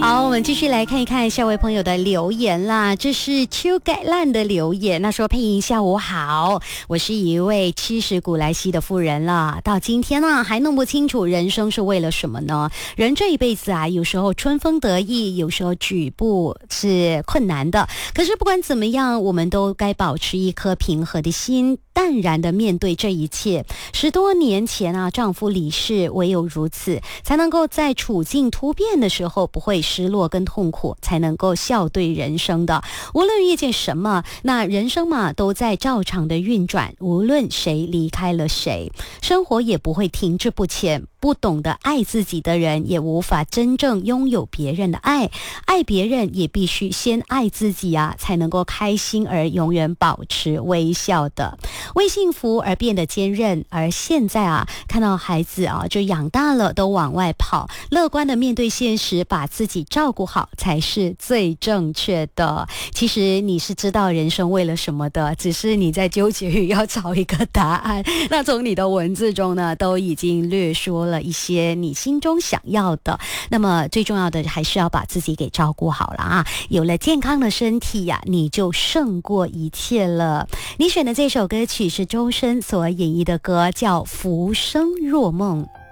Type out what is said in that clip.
好，我们继续来看一看下位朋友的留言啦。这是邱改烂的留言，那说配音下午好，我是一位70古来稀的妇人了，到今天呢还弄不清楚人生是为了什么呢？人这一辈子啊，有时候春风得意，有时候举步是困难的。可是不管怎么样，我们都该保持一颗平和的心，淡然的面对这一切。10多年前啊，丈夫离世，唯有如此，才能够在处境突变的时候不会失落跟痛苦，才能够笑对人生的。无论遇见什么，那人生嘛都在照常的运转，无论谁离开了谁，生活也不会停滞不前。不懂得爱自己的人，也无法真正拥有别人的爱。爱别人也必须先爱自己啊，才能够开心而永远保持微笑的。为幸福而变得坚韧，而现在啊，看到孩子啊就养大了都往外跑，乐观的面对现实，把自己照顾好才是最正确的。其实你是知道人生为了什么的，只是你在纠结于要找一个答案。那从你的文字中呢，都已经略说了一些你心中想要的。那么最重要的还是要把自己给照顾好了啊！有了健康的身体呀，你就胜过一切了。你选的这首歌曲是周深所演绎的歌，叫《浮生若梦》。